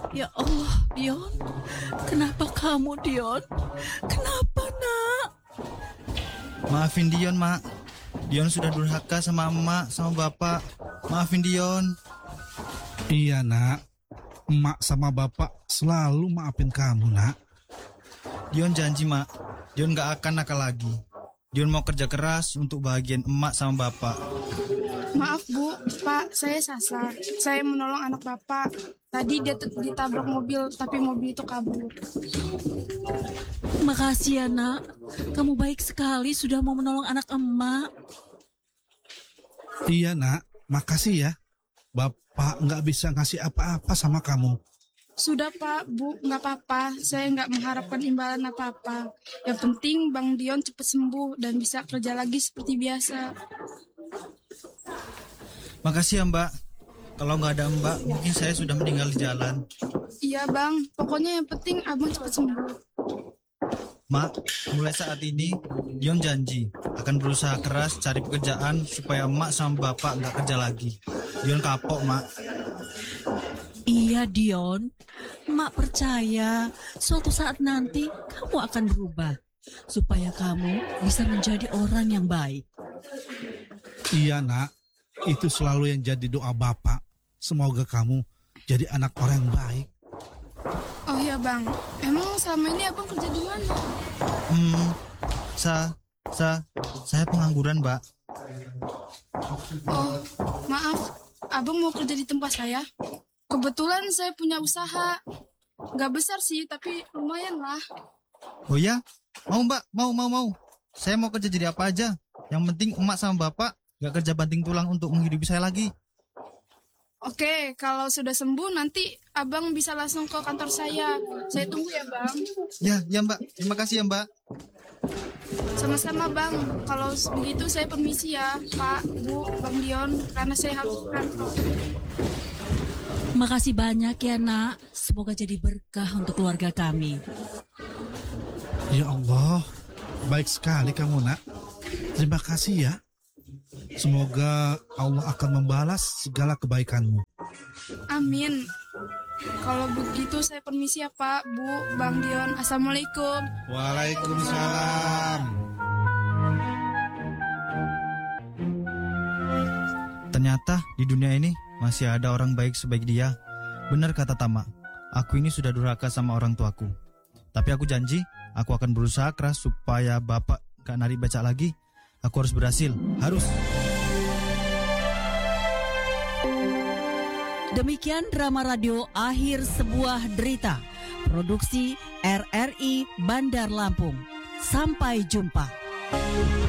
Ya Allah, Dion. Kenapa kamu, Dion? Kenapa, nak? Maafin Dion, Mak. Dion sudah durhaka sama emak, sama bapak. Maafin Dion. Iya nak, emak sama bapak selalu maafin kamu nak. Dion janji, Mak. Dion gak akan nakal lagi. Dion mau kerja keras untuk bahagian emak sama bapak. Maaf Bu, Pak, saya sasar. Saya menolong anak Bapak. Tadi dia ditabrak mobil, tapi mobil itu kabur. Makasih ya, nak. Kamu baik sekali sudah mau menolong anak emak. Iya nak, makasih ya. Bapak nggak bisa ngasih apa-apa sama kamu. Sudah Pak, Bu, nggak apa-apa. Saya nggak mengharapkan imbalan apa-apa. Yang penting Bang Dion cepat sembuh dan bisa kerja lagi seperti biasa. Makasih ya, Mbak. Kalau nggak ada Mbak, mungkin saya sudah meninggal di jalan. Iya Bang, pokoknya yang penting Abang cepat sembuh. Mak, mulai saat ini, Dion janji akan berusaha keras cari pekerjaan supaya emak sama bapak nggak kerja lagi. Dion kapok, Mak. Iya, Dion. Mak percaya suatu saat nanti kamu akan berubah. Supaya kamu bisa menjadi orang yang baik. Iya nak, itu selalu yang jadi doa bapak. Semoga kamu jadi anak orang yang baik. Oh iya Bang, emang selama ini Abang kerja di mana? Saya pengangguran, Mbak. Oh, maaf, Abang mau kerja di tempat saya? Kebetulan saya punya usaha. Gak besar sih, tapi lumayan lah. Oh ya? Mau, Mbak? Mau. Saya mau kerja jadi apa aja. Yang penting emak sama bapak nggak kerja banting tulang untuk menghidupi saya lagi. Oke, kalau sudah sembuh nanti Abang bisa langsung ke kantor saya. Saya tunggu ya Bang. Ya Mbak. Terima kasih ya, Mbak. Sama-sama Bang. Kalau begitu saya permisi ya Pak, Bu, Bang Dion. Karena saya harus ke kantor. Makasih banyak ya, nak. Semoga jadi berkah untuk keluarga kami. Ya Allah, baik sekali kamu nak. Terima kasih ya. Semoga Allah akan membalas segala kebaikanmu. Amin. Kalau begitu saya permisi ya Pak, Bu, Bang Dion. Assalamualaikum. Waalaikumsalam. Ternyata di dunia ini masih ada orang baik sebaik dia. Benar kata Tama, aku ini sudah durhaka sama orang tuaku. Tapi aku janji, aku akan berusaha keras supaya bapak gak narik becak lagi. Aku harus berhasil, harus. Demikian drama radio Akhir Sebuah Derita. Produksi RRI Bandar Lampung. Sampai jumpa.